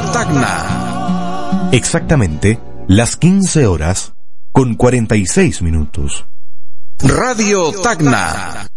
Tacna. Exactamente las 15 horas con 46 minutos. Radio Tacna.